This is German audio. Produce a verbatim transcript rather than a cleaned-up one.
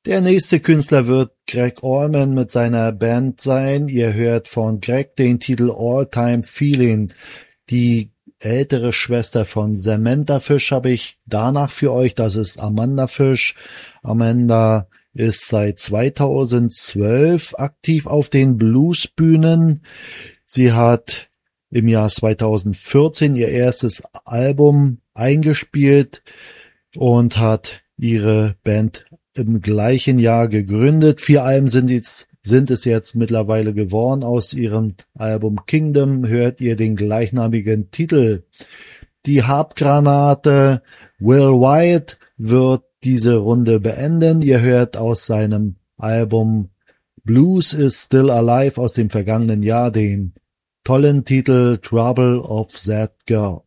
Der nächste Künstler wird Gregg Allman mit seiner Band sein. Ihr hört von Gregg den Titel All Time Feeling. Die ältere Schwester von Samantha Fish habe ich danach für euch. Das ist Amanda Fish. Amanda ist seit zweitausendzwölf aktiv auf den Bluesbühnen. Sie hat im Jahr zweitausendvierzehn ihr erstes Album eingespielt und hat ihre Band im gleichen Jahr gegründet. Vier Alben sind es, sind es jetzt mittlerweile geworden. Aus ihrem Album Kingdom hört ihr den gleichnamigen Titel. Die Harpgranate Will White wird diese Runde beenden. Ihr hört aus seinem Album Blues is Still Alive aus dem vergangenen Jahr den tollen Titel Trouble of That Girl.